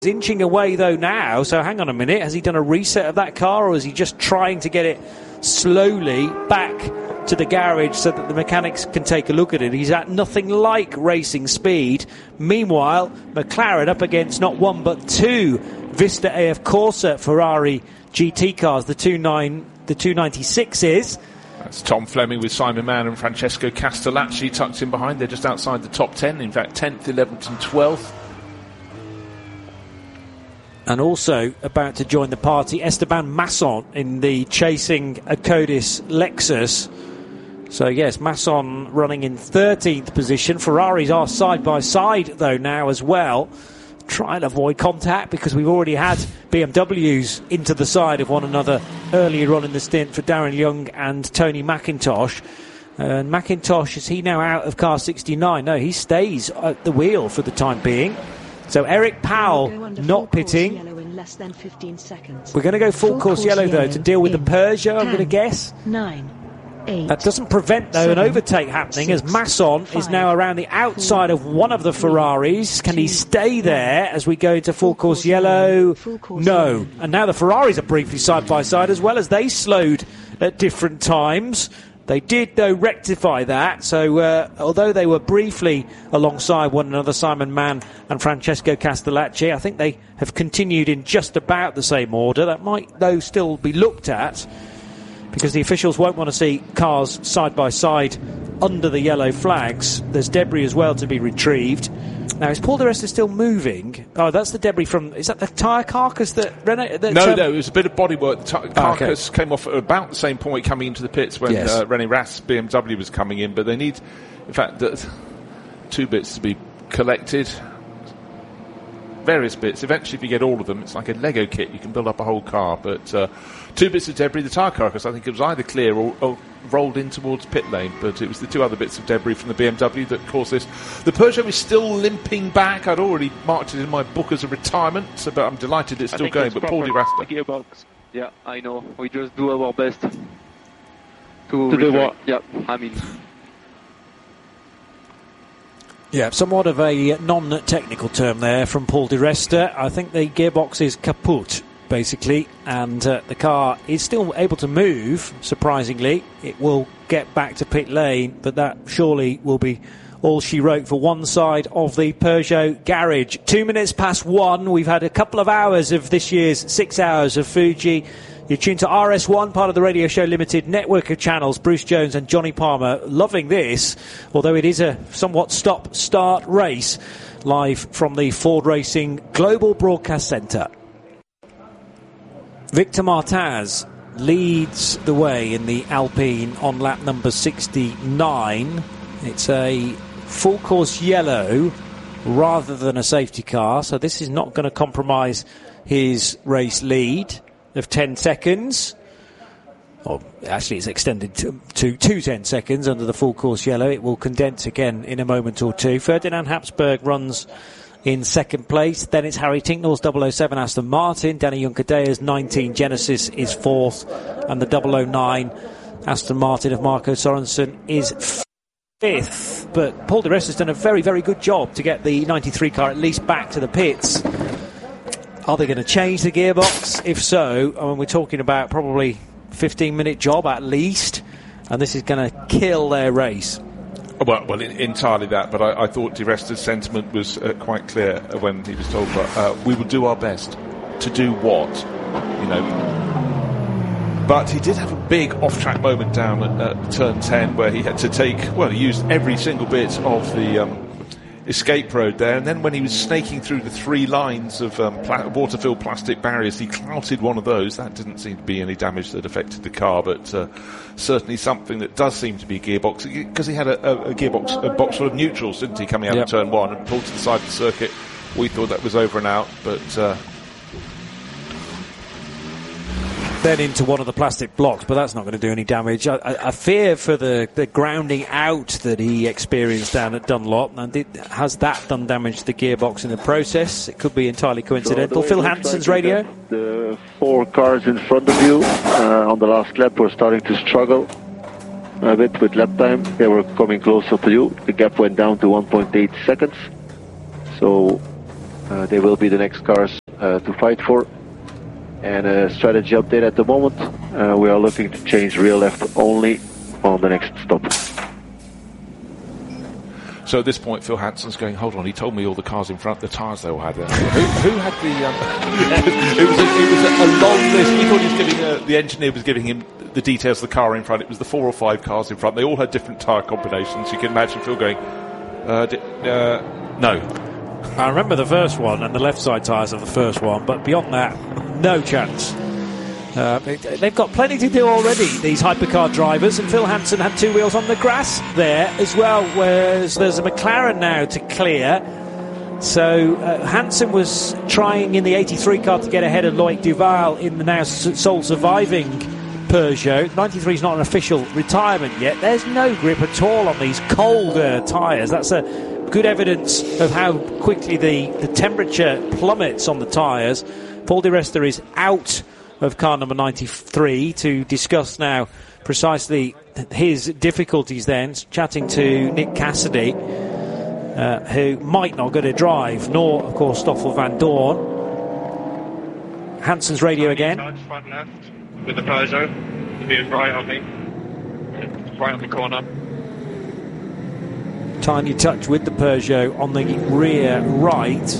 inching away though now, so hang on a minute, has he done a reset of that car, or is he just trying to get it slowly back to the garage so that the mechanics can take a look at it? He's at nothing like racing speed. Meanwhile, McLaren up against not one but two Vista AF Corsa Ferrari GT cars, the 296s. That's Tom Fleming with Simon Mann and Francesco Castellacci tucked in behind. They're just outside the top 10, in fact 10th, 11th and 12th. And also about to join the party, Esteban Masson in the chasing Acodis Lexus. So yes, Masson running in 13th position. Ferraris are side by side though now as well. Try and avoid contact because we've already had BMWs into the side of one another earlier on in the stint for Darren Young and Tony McIntosh. And McIntosh, is he now out of car 69? No, he stays at the wheel for the time being. So Eric Powell not pitting. In less than 15 seconds. We're going to go full course yellow though to deal with the Peugeot, I'm going to guess. 9, 8, that doesn't prevent though 7, an overtake happening 6, as Masson 5, is now around the outside of one of the Ferraris. Can he stay there as we go into full course yellow? No. And now the Ferraris are briefly side by side as well as they slowed at different times. They did, though, rectify that. So, although they were briefly alongside one another, Simon Mann and Francesco Castellacci, I think they have continued in just about the same order. That might, though, still be looked at because the officials won't want to see cars side by side under the yellow flags. There's debris as well to be retrieved. Now, is Paul di Resta still moving? Oh, that's the debris from... Is that the tyre carcass that... No, it was a bit of bodywork. The carcass came off at about the same point coming into the pits when René Rast BMW was coming in, but they need, in fact, two bits to be collected. Various bits. Eventually, if you get all of them, it's like a Lego kit. You can build up a whole car, but two bits of debris. The tyre carcass, I think it was either clear or rolled in towards pit lane, but it was the two other bits of debris from the BMW that caused this. The Peugeot is still limping back. I'd already marked it in my book as a retirement, but I'm delighted it's still going. But Paul di Resta. Gearbox. Yeah, I know. We just do our best to do what? Yeah, I mean. Yeah, somewhat of a non-technical term there from Paul di Resta. I think the gearbox is kaput, basically, and the car is still able to move, surprisingly. It will get back to pit lane, but that surely will be all she wrote for one side of the Peugeot garage. 2 minutes past 1. We've had a couple of hours of this year's 6 hours of Fuji. You're tuned to RS1, part of the Radio Show Limited network of channels. Bruce Jones and Johnny Palmer loving this, although it is a somewhat stop-start race, live from the Ford Racing Global Broadcast Centre. Victor Martaz leads the way in the Alpine on lap number 69. It's a full course yellow rather than a safety car, so this is not going to compromise his race lead of 10 seconds. Or actually it's extended to 10 seconds under the full course yellow. It will condense again in a moment or two. Ferdinand Habsburg runs in second place. Then it's Harry Tinknell's 007 Aston Martin. Danny Juncadea's 19 Genesis is fourth. And the 009 Aston Martin of Marco Sorensen is fifth. But Paul di Resta's done a very, very good job to get the 93 car at least back to the pits. Are they going to change the gearbox? If so, I mean, we're talking about probably 15-minute job at least, and this is going to kill their race. Well, entirely that, but I thought di Resta's sentiment was quite clear when he was told, we will do our best. To do what? You know. But he did have a big off-track moment down at turn 10 where he had to he used every single bit of the escape road there, and then when he was snaking through the three lines of water-filled plastic barriers, he clouted one of those. That didn't seem to be any damage that affected the car, but certainly something that does seem to be a gearbox, because he had a box full of neutrals, didn't he, coming out of turn 1 and pulled to the side of the circuit. We thought that was over and out, but then into one of the plastic blocks, but that's not going to do any damage. I fear for the grounding out that he experienced down at Dunlop, and has that done damage to the gearbox in the process? It could be entirely coincidental. Phil Hansen's radio. The four cars in front of you on the last lap were starting to struggle a bit with lap time. They were coming closer to you. The gap went down to 1.8 seconds. So They will be the next cars to fight for. And a strategy update at the moment. We are looking to change rear left only on the next stop. So at this point, Phil Hanson's going, hold on, he told me all the cars in front, the tyres they all had there. who had the... it was a long list. We thought he was giving... the engineer was giving him the details of the car in front. It was the 4 or 5 cars in front. They all had different tyre combinations. You can imagine Phil going, no. I remember the first one and the left side tyres of the first one, but beyond that, no chance. They've got plenty to do already, these hypercar drivers, and Phil Hanson had 2 wheels on the grass there as well, whereas there's a McLaren now to clear. So Hanson was trying in the 83 car to get ahead of Loic Duval in the now sole surviving Peugeot. 93 is not an official retirement yet. There's no grip at all on these colder tyres. That's a good evidence of how quickly the temperature plummets on the tyres. Paul Di Resta is out of car number 93 to discuss now precisely his difficulties then, chatting to Nick Cassidy, who might not get a drive, nor, of course, Stoffel van Dorn. Hanson's radio again. Front left with the Peugeot. He was right on me. Right on the corner. Tiny touch with the Peugeot on the rear right.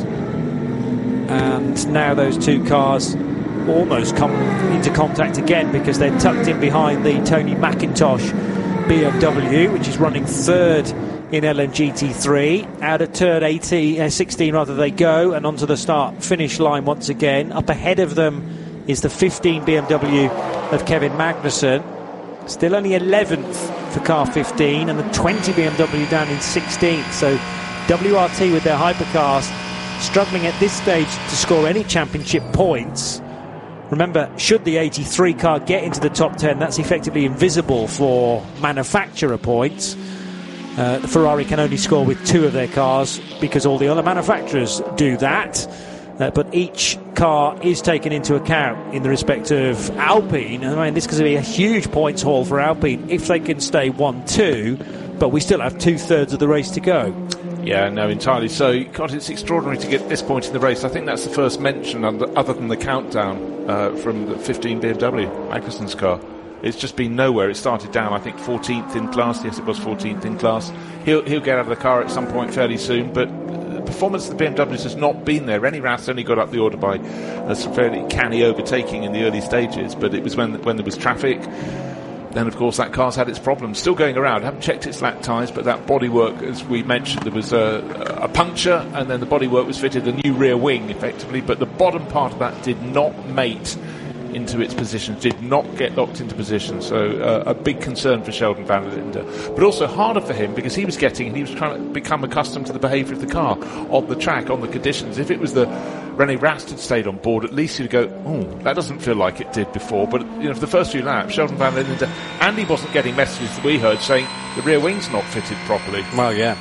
And now those 2 cars almost come into contact again because they're tucked in behind the Tony McIntosh BMW, which is running 3rd in LMGT3. Out of turn 16 rather they go, and onto the start-finish line once again. Up ahead of them is the 15 BMW of Kevin Magnussen. Still only 11th for car 15, and the 20 BMW down in 16th. So WRT with their hypercars struggling at this stage to score any championship points. Remember, should the 83 car get into the top 10, that's effectively invisible for manufacturer points. The Ferrari can only score with 2 of their cars because all the other manufacturers do that. But each car is taken into account in the respect of Alpine. I mean, this is going to be a huge points haul for Alpine if they can stay 1-2, but we still have 2/3 of the race to go. Yeah, no, entirely. So, God, it's extraordinary to get this point in the race. I think that's the first mention, other than the countdown from the 15 BMW, Magnussen's car. It's just been nowhere. It started down, I think, 14th in class. Yes, it was 14th in class. He'll get out of the car at some point fairly soon, but the performance of the BMWs has not been there. Rennie Rast only got up the order by some fairly canny overtaking in the early stages, but it was when there was traffic. Then, of course, that car's had its problems. Still going around. I haven't checked its lap tyres, but that bodywork, as we mentioned, there was a puncture, and then the bodywork was fitted a new rear wing, effectively, but the bottom part of that did not mate into its position, did not get locked into position. So a big concern for Sheldon van der Linde. But also harder for him because he was trying to become accustomed to the behaviour of the car on the track, on the conditions. If it was the Rennie Rast had stayed on board, at least he'd go, oh, that doesn't feel like it did before. But for the first few laps, Sheldon van der Linde, and he wasn't getting messages that we heard saying the rear wing's not fitted properly. Well, yeah.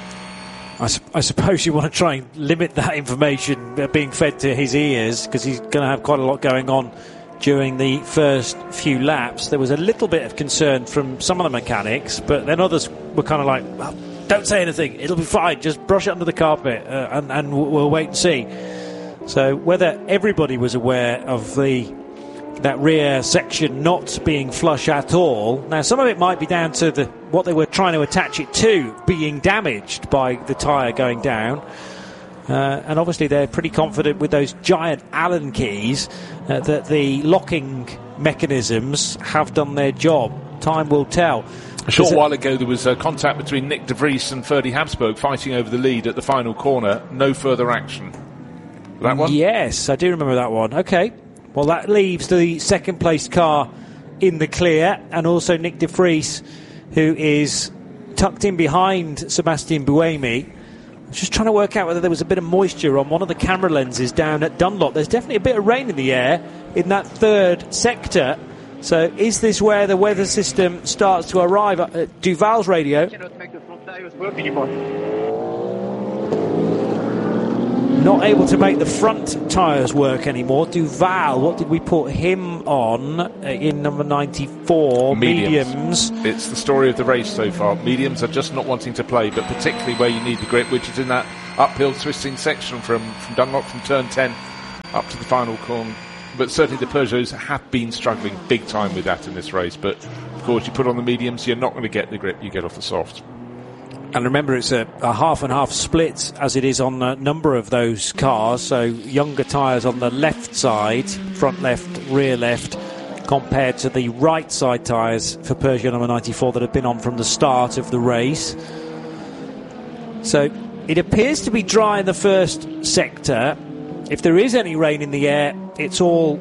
I suppose you want to try and limit that information being fed to his ears because he's going to have quite a lot going on during the first few laps. There was a little bit of concern from some of the mechanics, but then others were kind of like, well, don't say anything, it'll be fine, just brush it under the carpet and we'll wait and see. So whether everybody was aware of that rear section not being flush at all, now some of it might be down to what they were trying to attach it to being damaged by the tyre going down. And obviously they're pretty confident with those giant Allen keys that the locking mechanisms have done their job. Time will tell. A short while ago there was contact between Nick de Vries and Ferdy Habsburg fighting over the lead at the final corner. No further action. That one? Yes, I do remember that one. Okay. Well, that leaves the second place car in the clear, and also Nick de Vries, who is tucked in behind Sebastian Buemi. Just trying to work out whether there was a bit of moisture on one of the camera lenses down at Dunlop. There's definitely a bit of rain in the air in that third sector. So is this where the weather system starts to arrive? Duval's radio. Cannot make the front tires work anymore. Not able to make the front tyres work anymore. Duval, what did we put him on in number 94? Mediums. It's the story of the race so far. Mediums are just not wanting to play, but particularly where you need the grip, which is in that uphill twisting section from Dunlop from turn 10 up to the final corner. But certainly the Peugeots have been struggling big time with that in this race. But of course, you put on the mediums, you're not going to get the grip you get off the softs. And remember, it's a half and half split as it is on a number of those cars. So younger tyres on the left side, front left, rear left, compared to the right side tyres for Peugeot number 94 that have been on from the start of the race. So it appears to be dry in the first sector. If there is any rain in the air, it's all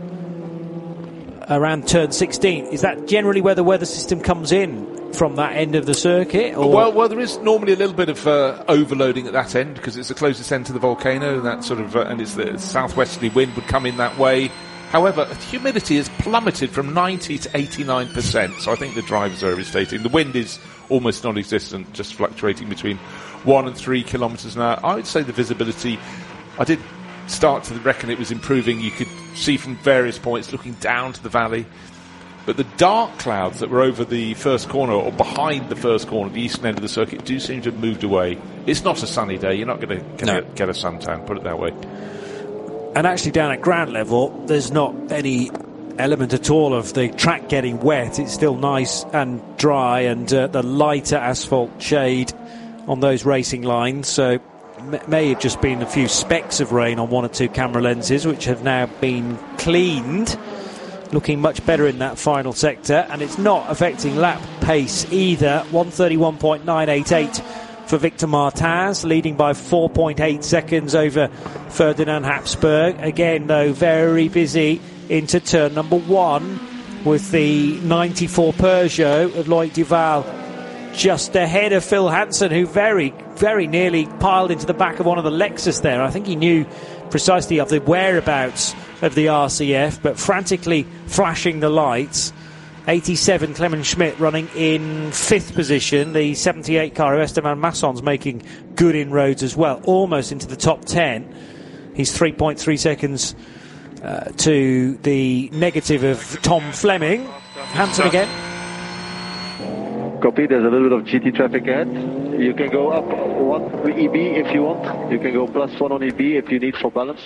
around turn 16. Is that generally where the weather system comes in? From that end of the circuit? Or? Well, there is normally a little bit of overloading at that end because it's the closest end to the volcano, and that sort of and it's the southwesterly wind would come in that way. However, humidity has plummeted from 90 to 89%, so I think the drivers are irritating. The wind is almost non-existent, just fluctuating between 1 and 3 kilometres an hour. I would say the visibility, I did start to reckon it was improving. You could see from various points looking down to the valley. But the dark clouds that were over the first corner or behind the first corner, the eastern end of the circuit, do seem to have moved away. It's not a sunny day. You're not going to get a suntan, put it that way. And actually down at ground level, there's not any element at all of the track getting wet. It's still nice and dry, and the lighter asphalt shade on those racing lines. So may have just been a few specks of rain on one or two camera lenses, which have now been cleaned. Looking much better in that final sector, and it's not affecting lap pace either. 1:31.988 for Victor Martins, leading by 4.8 seconds over Ferdinand Habsburg. Again, though, very busy into turn number 1 with the 94 Peugeot of Loic Duval just ahead of Phil Hansen, who very, very nearly piled into the back of one of the Lexus there. I think he knew precisely of the whereabouts of the RCF, but frantically flashing the lights. 87 Clement Schmidt running in 5th position. The 78 car of Esteban Masson's making good inroads as well, almost into the top 10. He's 3.3 seconds to the negative of Tom Fleming. Hansen again. Copy, there's a little bit of GT traffic ahead. You can go up 1 with EB if you want. You can go +1 on EB if you need for balance.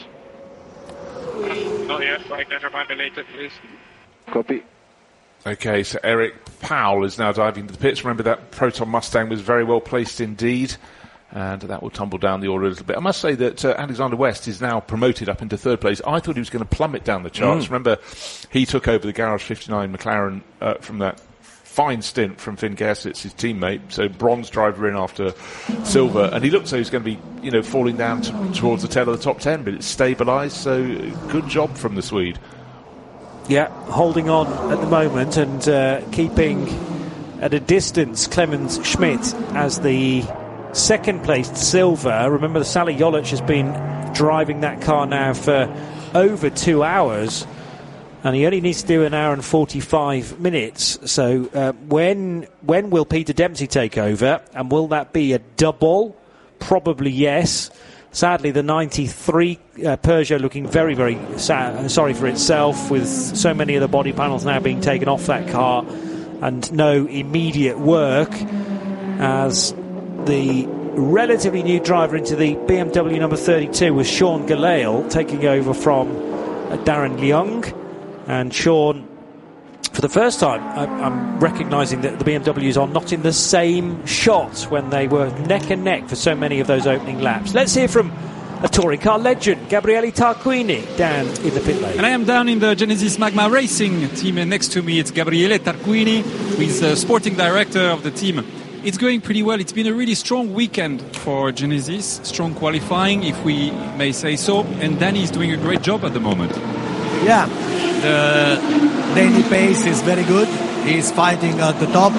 Not yet, I can remind me later, please. Copy. Okay, so Eric Powell is now diving to the pits. Remember that Proton Mustang was very well placed indeed, and that will tumble down the order a little bit. I must say that Alexander West is now promoted up into 3rd place. I thought he was going to plummet down the charts. Remember, he took over the Garage 59 McLaren from that fine stint from Finn Gersitz, his teammate, so bronze driver in after silver, and he looked so he was going to be, falling down towards the tail of the top 10, but it's stabilised, so good job from the Swede. Yeah, holding on at the moment and keeping at a distance Clemens Schmidt as the second-placed silver. Remember, Sally Jolich has been driving that car now for over 2 hours, and he only needs to do 1 hour and 45 minutes. So when will Peter Dempsey take over, and will that be a double? Probably yes. Sadly, the 93 Peugeot looking very, very sorry for itself, with so many of the body panels now being taken off that car and no immediate work, as the relatively new driver into the BMW number 32 was Sean Gelael, taking over from Darren Leung. And Sean, for the first time, I'm recognising that the BMWs are not in the same shot when they were neck and neck for so many of those opening laps. Let's hear from a touring car legend, Gabriele Tarquini, down in the pit lane. And I am down in the Genesis Magma Racing team, and next to me it's Gabriele Tarquini, who is the sporting director of the team. It's going pretty well. It's been a really strong weekend for Genesis, strong qualifying, if we may say so, and Danny is doing a great job at the moment. Yeah, the daily pace is very good. He's fighting at the top.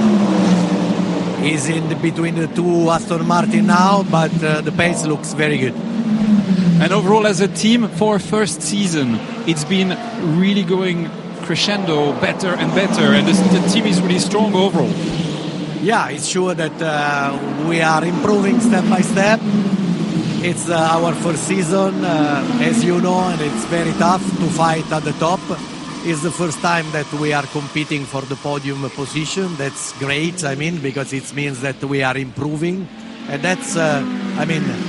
He's in between the two Aston Martin now, but the pace looks very good. And overall, as a team, for our first season, it's been really going crescendo, better and better, and the team is really strong overall. Yeah, it's sure that we are improving step by step. It's our first season, as you know, and it's very tough to fight at the top. It's the first time that we are competing for the podium position. That's great, because it means that we are improving. And that's,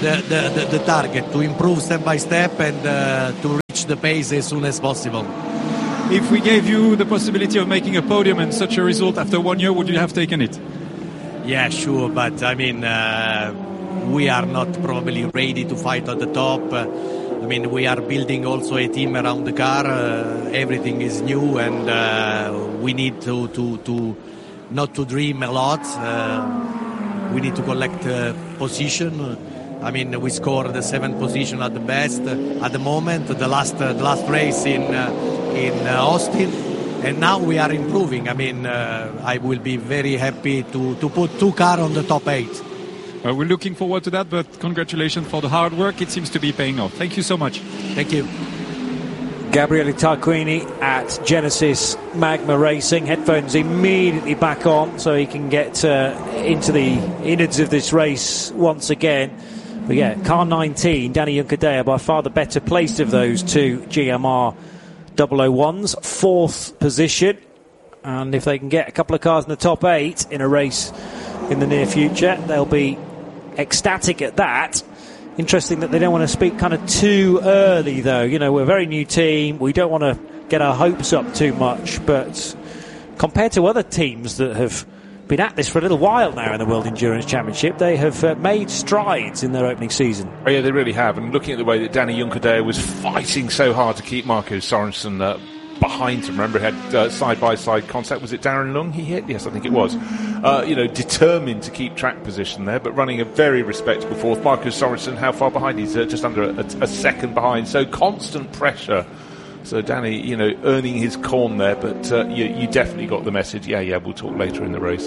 the target, to improve step by step and to reach the pace as soon as possible. If we gave you the possibility of making a podium and such a result after 1 year, would you have taken it? Yeah, sure, but I mean, we are not probably ready to fight at the top. I mean, we are building also a team around the car. Everything is new, and we need to not to dream a lot. We need to collect position. I mean, we scored the 7th position at the best at the moment. The last race in Austin, and now we are improving. I mean, I will be very happy to put 2 cars on the top 8. We're looking forward to that, but congratulations for the hard work. It seems to be paying off. Thank you so much. Thank you. Gabriele Tarquini at Genesis Magma Racing. Headphones immediately back on so he can get into the innards of this race once again. But yeah, car 19, Danny Juncadella, by far the better placed of those two GMR 001s. 4th position. And if they can get a couple of cars in the top 8 in a race in the near future, they'll be ecstatic at that. Interesting that they don't want to speak kind of too early, though. You know, we're a very new team. We don't want to get our hopes up too much. But compared to other teams that have been at this for a little while now in the World Endurance Championship, they have made strides in their opening season. Oh, yeah, they really have. And looking at the way that Danny Juncadella was fighting so hard to keep Marco Sorensen behind him. Remember, he had side-by-side contact. Was it Darren Lung he hit? Yes, I think it was. Determined to keep track position there, but running a very respectable 4th. Marco Sorensen, how far behind? He's just under a second behind. So constant pressure. So Danny, earning his corn there, but you definitely got the message. Yeah, we'll talk later in the race.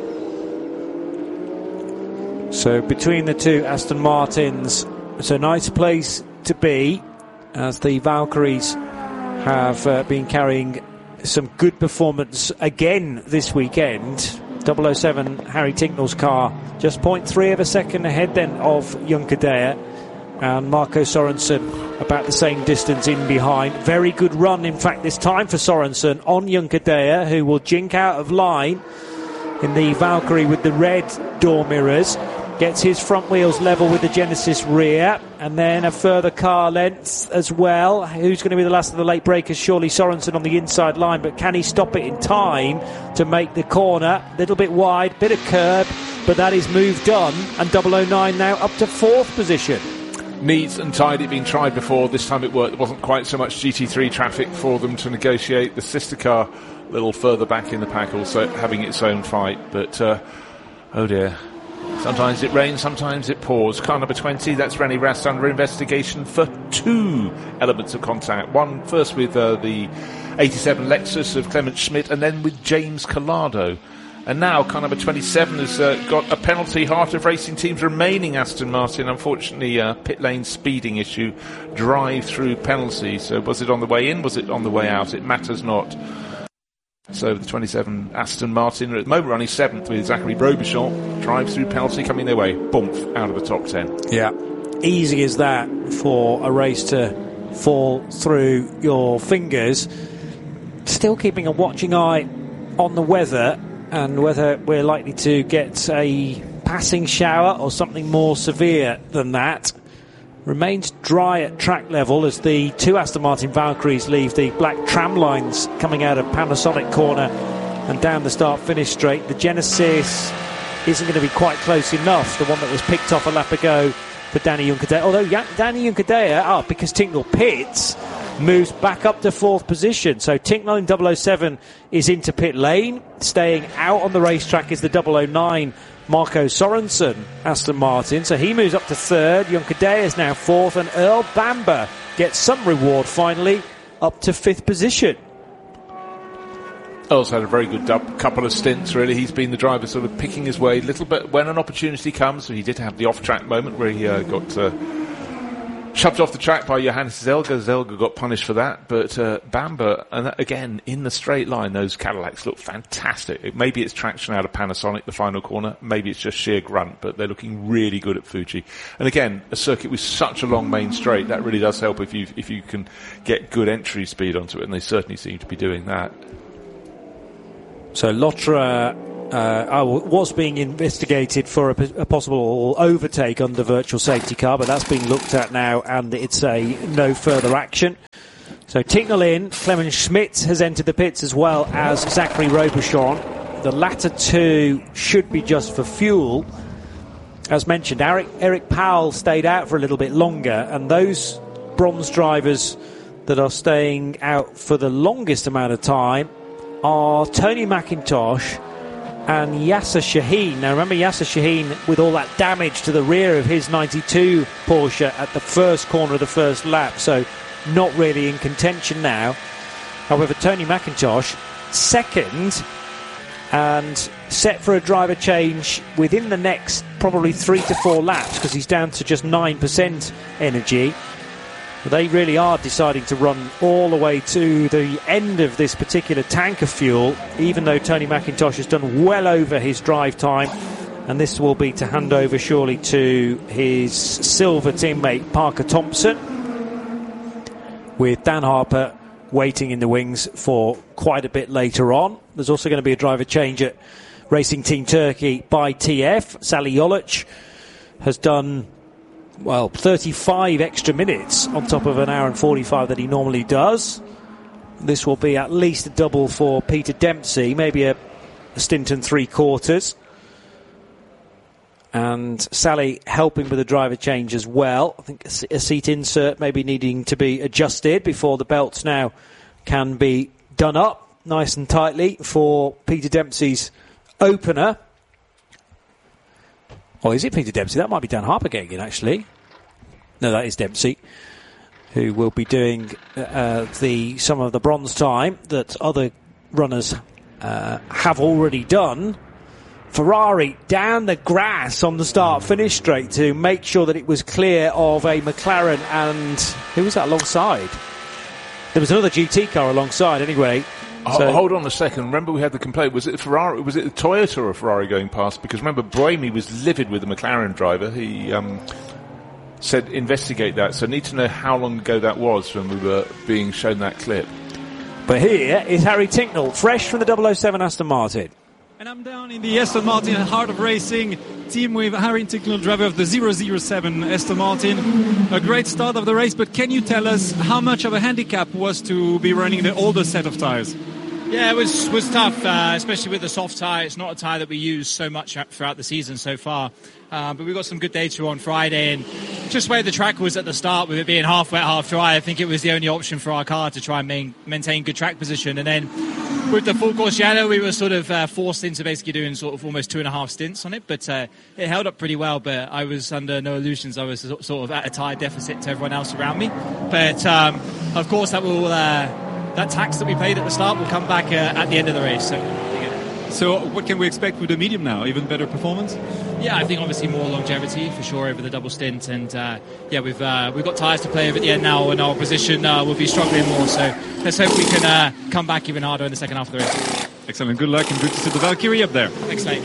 So between the two Aston Martins, it's a nice place to be, as the Valkyries have been carrying some good performance again this weekend. 007 Harry Tincknell's car just 0.3 of a second ahead then of Juncadella, and Marco Sorensen about the same distance in behind. Very good run, in fact, this time for Sorensen on Juncadella, who will jink out of line in the Valkyrie with the red door mirrors. Gets his front wheels level with the Genesis rear, and then a further car length as well. Who's going to be the last of the late breakers? Surely Sorensen on the inside line, but can he stop it in time to make the corner? A little bit wide, bit of curb, but that is moved on, and 009 now up to 4th position. Neat and tidy, been tried before. This time it worked. There wasn't quite so much GT3 traffic for them to negotiate. The sister car a little further back in the pack, also having its own fight, but oh dear. Sometimes it rains, sometimes it pours. Car number 20, that's René Rast under investigation for 2 elements of contact. One first with the 87 Lexus of Clement Schmidt, and then with James Collado. And now car number 27 has got a penalty. Heart of Racing Team's remaining Aston Martin. Unfortunately, pit lane speeding issue, drive-through penalty. So was it on the way in, was it on the way out? It matters not. So the 27 Aston Martin at the moment running 7th with Zachary Robichon. Drive-through penalty coming their way. Boomf, out of the top 10. Yeah. Easy as that for a race to fall through your fingers. Still keeping a watching eye on the weather and whether we're likely to get a passing shower or something more severe than that. Remains dry at track level as the 2 Aston Martin Valkyries leave the black tram lines coming out of Panasonic corner and down the start-finish straight. The Genesis isn't going to be quite close enough, the one that was picked off a lap ago for Danny Juncadella. Although Danny Juncadella, because Tincknell pits, moves back up to 4th position. So Tincknell in 007 is into pit lane. Staying out on the racetrack is the 009 Marco Sorensen Aston Martin, so he moves up to 3rd. Juncadella is now 4th, and Earl Bamber gets some reward finally, up to 5th position. Earl's had a very good couple of stints, really. He's been the driver sort of picking his way a little bit when an opportunity comes. So he did have the off-track moment where he got shoved off the track by Johannes Zelga. Zelga got punished for that, but Bamber, and that, again, in the straight line, those Cadillacs look fantastic. Maybe it's traction out of Panasonic, the final corner. Maybe it's just sheer grunt, but they're looking really good at Fuji. And again, a circuit with such a long main straight, that really does help if you can get good entry speed onto it, and they certainly seem to be doing that. So Lotra was being investigated for a possible overtake under virtual safety car, but that's being looked at now, and it's a no further action. So Tincknell in, Clemens Schmidt has entered the pits as well as Zachary Robuchon. The latter two should be just for fuel. As mentioned, Eric Powell stayed out for a little bit longer, and those bronze drivers that are staying out for the longest amount of time are Tony McIntosh and Yasser Shaheen. Now remember, Yasser Shaheen, with all that damage to the rear of his 92 Porsche at the first corner of the first lap, so not really in contention now. However, Tony McIntosh, second, and set for a driver change within the next probably 3 to 4 laps, because he's down to just 9% energy. They really are deciding to run all the way to the end of this particular tank of fuel, even though Tony McIntosh has done well over his drive time, and this will be to hand over surely to his silver teammate Parker Thompson, with Dan Harper waiting in the wings for quite a bit later on. There's also going to be a driver change at Racing Team Turkey by TF. Sally Jolic has done, 35 extra minutes on top of an hour and 45 that he normally does. This will be at least a double for Peter Dempsey, maybe a stint and 3/4. And Sally helping with the driver change as well. I think a seat insert maybe needing to be adjusted before the belts now can be done up nice and tightly for Peter Dempsey's opener. Or is it Peter Dempsey? That might be Dan Harper getting in, actually. No, that is Dempsey, who will be doing some of the bronze time that other runners have already done. Ferrari down the grass on the start-finish straight to make sure that it was clear of a McLaren, and who was that alongside? There was another GT car alongside anyway. So hold on a second. Remember, we had the complaint. Was it Ferrari? Was it the Toyota or Ferrari going past? Because remember, Brahimi was livid with the McLaren driver. He said investigate that. So I need to know how long ago that was when we were being shown that clip. But here is Harry Tincknell, fresh from the 007 Aston Martin. And I'm down in the Aston Martin Heart of Racing team with Harry Tincknell, driver of the 007 Aston Martin. A great start of the race, but can you tell us how much of a handicap was to be running the older set of tyres? Yeah, it was tough, especially with the soft tyre. It's not a tyre that we use so much throughout the season so far. But we got some good data on Friday, and just where the track was at the start, with it being half wet, half dry, I think it was the only option for our car to try and maintain good track position. And then with the full course yellow, we were sort of forced into basically doing sort of almost 2.5 stints on it, but it held up pretty well. But I was under no illusions. I was sort of at a tyre deficit to everyone else around me. But of course, that will that tax that we paid at the start will come back at the end of the race. So what can we expect with the medium now? Even better performance? Yeah, I think obviously more longevity for sure over the double stint, and we've got tyres to play over at the end now, and our position will be struggling more. So let's hope we can come back even harder in the second half of the race. Excellent, good luck, and good to see the Valkyrie up there. Thanks, mate.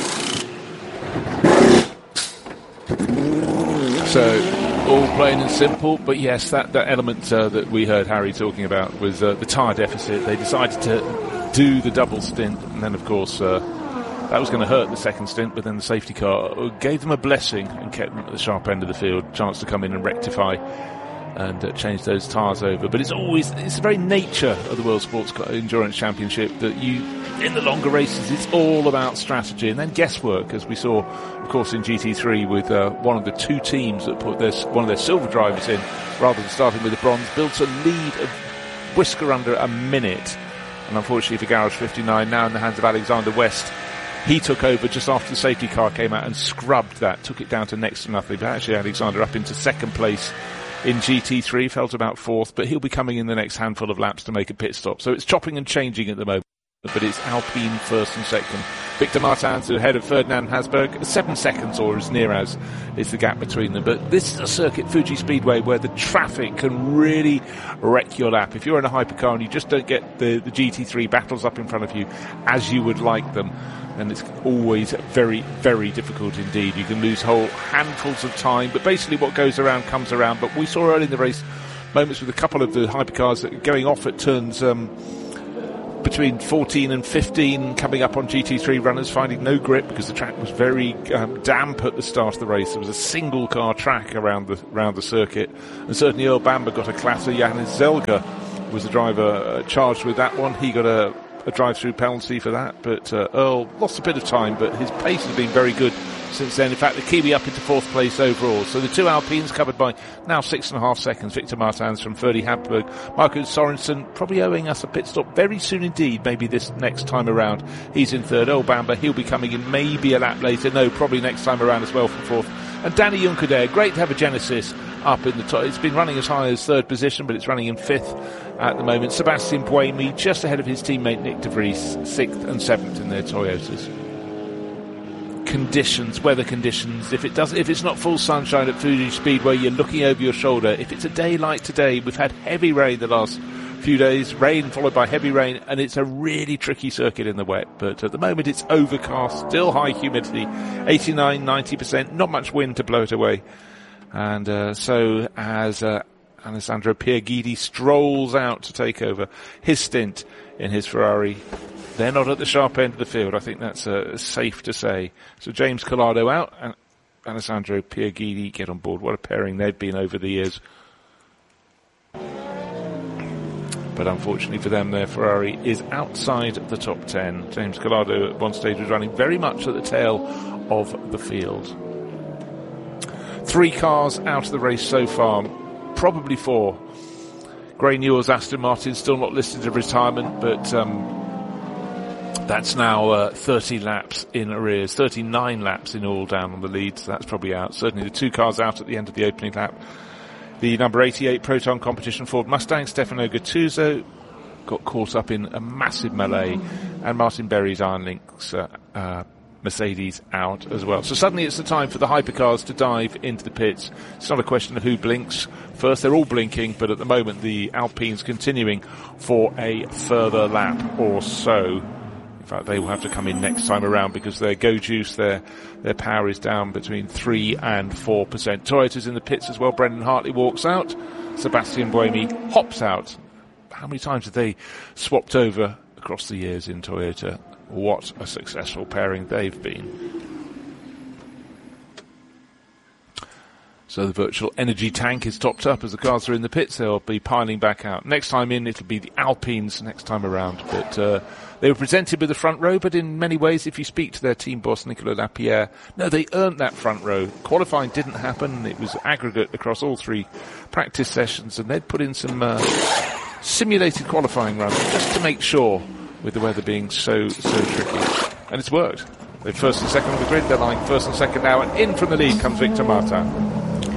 So all plain and simple, but yes, that element that we heard Harry talking about was the tyre deficit. They decided to do the double stint, and then of course that was going to hurt the second stint, but then the safety car gave them a blessing and kept them at the sharp end of the field, chance to come in and rectify and change those tyres over. But it's the very nature of the World Sports Endurance Championship that in the longer races, it's all about strategy and then guesswork, as we saw, of course, in GT3 with one of the two teams that put one of their silver drivers in, rather than starting with the bronze, built a lead of whisker under a minute. And unfortunately for Garage 59, now in the hands of Alexander West, he took over just after the safety car came out and scrubbed that, took it down to next to nothing. But actually Alexander up into second place in GT3, fell to about fourth, but he'll be coming in the next handful of laps to make a pit stop. So it's chopping and changing at the moment, but it's Alpine first and second. Victor Martins ahead of Ferdinand Hasberg, 7 seconds or as near as is the gap between them. But this is a circuit, Fuji Speedway, where the traffic can really wreck your lap. If you're in a hypercar and you just don't get the GT3 battles up in front of you as you would like them, and it's always very, very difficult indeed. You can lose whole handfuls of time, but basically what goes around comes around. But we saw early in the race moments with a couple of the hypercars going off at turns between 14 and 15 coming up on GT3 runners, finding no grip because the track was very damp at the start of the race. There was a single car track around the circuit, and certainly Earl Bamber got a clatter. Janis Zelga was the driver charged with that one. He got a drive-through penalty for that, but Earl lost a bit of time, but his pace has been very good since then. In fact, the Kiwi up into 4th place overall. So the two Alpines covered by now 6.5 seconds. Victor Martins from Ferdy Habberg. Marcus Sorensen probably owing us a pit stop very soon indeed, maybe this next time around. He's in 3rd. Earl Bamber, he'll be coming in maybe a lap later. No, probably next time around as well from 4th. And Danny Juncker there, great to have a Genesis up in the top. It's been running as high as 3rd position, but it's running in 5th at the moment. Sebastian Buemi just ahead of his teammate Nick De Vries, 6th and 7th in their Toyotas. Conditions, weather conditions. If it's not full sunshine at Fuji Speedway, you're looking over your shoulder. If it's a day like today, we've had heavy rain the last few days, rain followed by heavy rain, and it's a really tricky circuit in the wet. But at the moment it's overcast, still high humidity, 89-90%, not much wind to blow it away. And so as Alessandro Pierguidi strolls out to take over his stint in his Ferrari, they're not at the sharp end of the field. I think that's safe to say. So James Collado out and Alessandro Pierguidi get on board. What a pairing they've been over the years. But unfortunately for them, their Ferrari is outside the top 10. James Collado at one stage was running very much at the tail of the field. 3 cars out of the race so far, probably 4. Gray Newell's Aston Martin still not listed to retirement, but that's now 30 laps in arrears, 39 laps in all down on the lead, so that's probably out. Certainly the 2 cars out at the end of the opening lap. The number 88 Proton Competition Ford Mustang, Stefano Gattuso, got caught up in a massive melee, and Martin Berry's Iron Lynx Mercedes out as well. So suddenly it's the time for the hypercars to dive into the pits. It's not a question of who blinks first. They're all blinking, but at the moment the Alpines continuing for a further lap or so. In fact, they will have to come in next time around because their go juice, their power is down between 3 and 4%. Toyota's in the pits as well. Brendan Hartley walks out. Sebastian Buemi hops out. How many times have they swapped over across the years in Toyota? What a successful pairing they've been. So the virtual energy tank is topped up as the cars are in the pits. They'll be piling back out. Next time in, it'll be the Alpines next time around. But they were presented with the front row, but in many ways, if you speak to their team boss, Nicolas Lapierre, no, they earned that front row. Qualifying didn't happen. It was aggregate across all 3 practice sessions, and they'd put in some simulated qualifying runs just to make sure, with the weather being so tricky. And it's worked. They're 1st and 2nd on the grid. They're lying 1st and 2nd now, and in from the lead comes Victor Martin.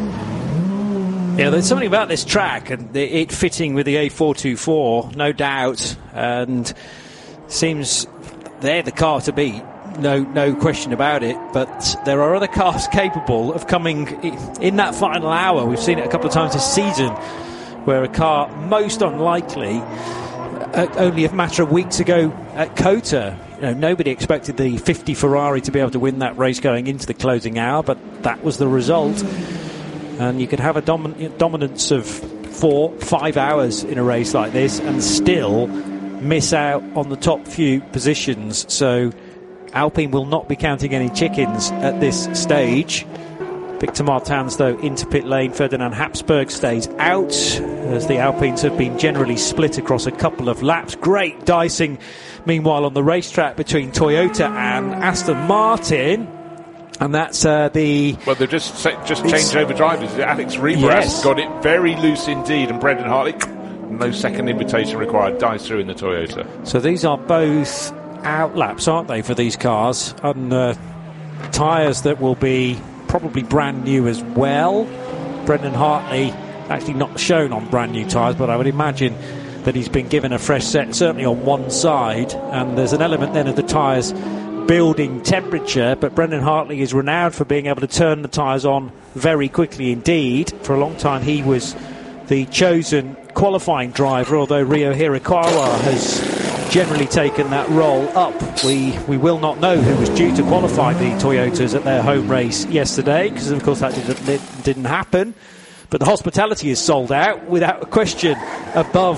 Yeah, there's something about this track and it fitting with the A424, no doubt, and seems they're the car to beat, no question about it. But there are other cars capable of coming in that final hour. We've seen it a couple of times this season, where a car most unlikely, only a matter of weeks ago at COTA, nobody expected the 50 Ferrari to be able to win that race going into the closing hour, but that was the result. And you could have a dominance of 4-5 hours in a race like this and still miss out on the top few positions. So Alpine will not be counting any chickens at this stage. Victor Martins, though, into pit lane. Ferdinand Habsburg stays out, as the Alpines have been generally split across a couple of laps. Great dicing, meanwhile, on the racetrack between Toyota and Aston Martin. And that's well, they've just changed over drivers. Alex Rebras got it very loose indeed, and Brendan Hartley, no second invitation required, dives through in the Toyota. So these are both out laps, aren't they, for these cars? On tyres that will be probably brand new as well. Brendan Hartley actually not shown on brand new tyres, but I would imagine that he's been given a fresh set, certainly on one side, and there's an element then of the tyres building temperature, but Brendan Hartley is renowned for being able to turn the tyres on very quickly indeed. For a long time he was the chosen qualifying driver, although Ryo Hirakawa has generally taken that role up. We will not know who was due to qualify the Toyotas at their home race yesterday, because of course that didn't happen. But the hospitality is sold out without a question above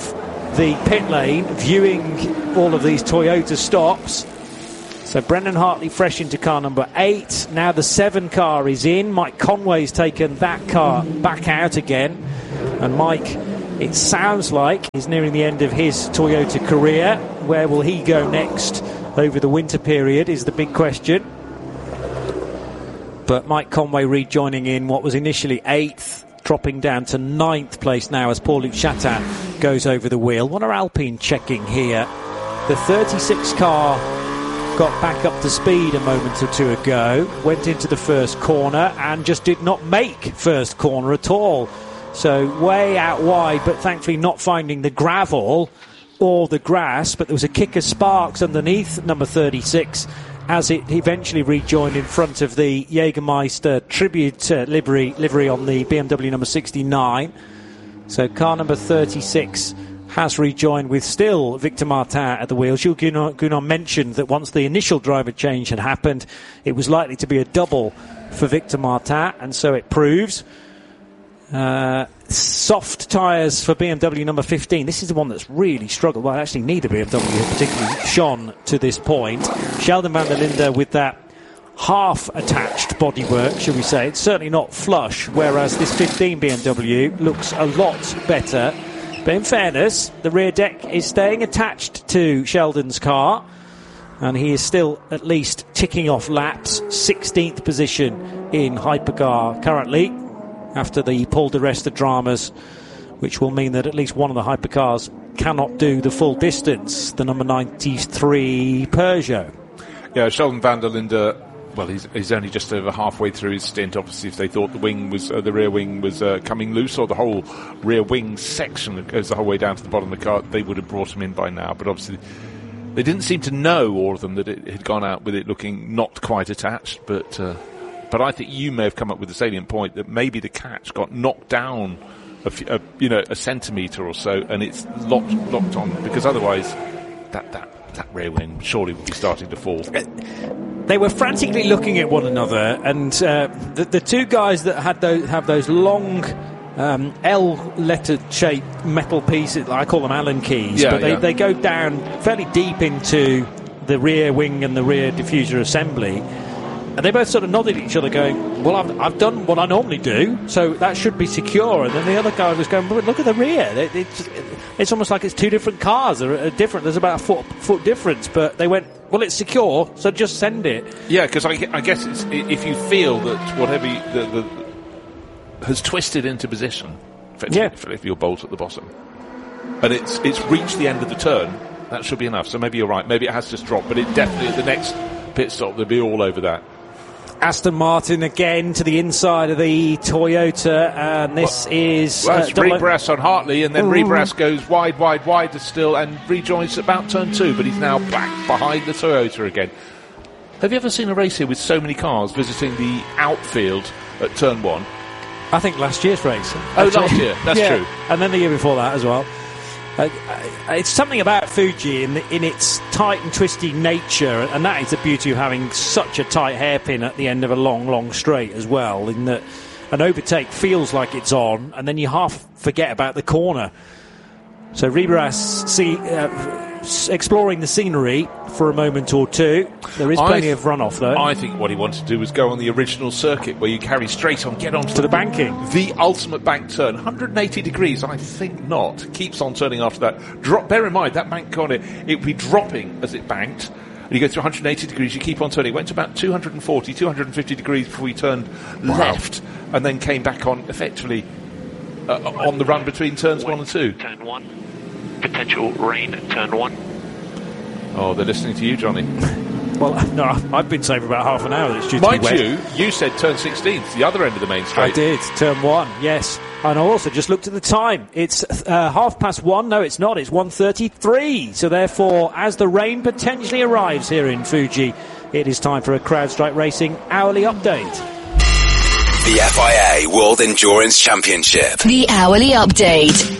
the pit lane, viewing all of these Toyota stops. So Brendan Hartley fresh into car number 8. Now the 7 car is in. Mike Conway's taken that car back out again. And Mike, it sounds like he's nearing the end of his Toyota career. Where will he go next over the winter period is the big question. But Mike Conway rejoining in what was initially 8th, dropping down to 9th place now as Paul-Luc Chatin goes over the wheel. What are Alpine checking here? The 36 car got back up to speed a moment or two ago, went into the first corner and just did not make first corner at all. So way out wide, but thankfully not finding the gravel or the grass. But there was a kick of sparks underneath number 36 as it eventually rejoined in front of the Jägermeister tribute livery on the BMW number 69. So car number 36 has rejoined with still Victor Martin at the wheel. Jules Gounon mentioned that once the initial driver change had happened, it was likely to be a double for Victor Martin, and so it proves. Soft tyres for BMW number 15. This is the one that's really struggled. Well, actually, neither BMW has particularly shone to this point. Sheldon van der Linde with that half-attached bodywork, shall we say. It's certainly not flush, whereas this 15 BMW looks a lot better. But in fairness, the rear deck is staying attached to Sheldon's car, and he is still at least ticking off laps. 16th position in Hypercar currently, after the Paul di Resta dramas, which will mean that at least one of the hypercars cannot do the full distance, the number 93 Peugeot. Yeah, Sheldon van der Linde, well, he's only just over halfway through his stint. Obviously, if they thought the rear wing was coming loose, or the whole rear wing section that goes the whole way down to the bottom of the car, they would have brought him in by now. But obviously, they didn't seem to know, all of them, that it had gone out with it looking not quite attached, but I think you may have come up with the salient point that maybe the catch got knocked down a centimetre or so, and it's locked on, because otherwise that rear wing surely would be starting to fall. They were frantically looking at one another, and the two guys that have those long L-lettered shaped metal pieces, I call them Allen keys, but they go down fairly deep into the rear wing and the rear diffuser assembly. And they both sort of nodded at each other going, well, I've done what I normally do, so that should be secure. And then the other guy was going, but look at the rear. It's almost like it's two different cars. They're different. There's about a foot difference. But they went, well, it's secure, so just send it. Yeah, because I guess it's, if you feel that whatever has twisted into position, if you're bolt at the bottom, and it's reached the end of the turn, that should be enough. So maybe you're right. Maybe it has just dropped, but it definitely, at the next pit stop, they'll be all over that. Aston Martin again to the inside of the Toyota, and this is... Well, that's Rebras on Hartley, and then Rebras goes wide still and rejoins about turn 2, but he's now back behind the Toyota again. Have you ever seen a race here with so many cars visiting the outfield at turn 1? I think last year's race. Last year, that's true. And then the year before that as well. It's something about Fuji in its tight and twisty nature, and that is the beauty of having such a tight hairpin at the end of a long straight as well, in that an overtake feels like it's on, and then you half forget about the corner. So Rebras exploring the scenery for a moment or two. There is plenty of runoff, though. I think what he wanted to do was go on the original circuit where you carry straight on, get onto the banking. The ultimate bank turn. 180 degrees, I think not. Keeps on turning after that. Bear in mind, that bank on it would be dropping as it banked. And you go through 180 degrees, you keep on turning. It went to about 240, 250 degrees before he turned left, and then came back on, effectively, on the run between turns 1 and 2. Turn 1. Potential rain at turn 1. Oh, they're listening to you, Johnny. Well, no, I've been saying for about half an hour that it's due to be wet. You said turn 16, the other end of the main straight. I did, turn 1, yes. And I also just looked at the time. It's 1:30. No, it's not. It's 1:33. So therefore, as the rain potentially arrives here in Fuji, it is time for a CrowdStrike Racing hourly update. The FIA World Endurance Championship. The hourly update.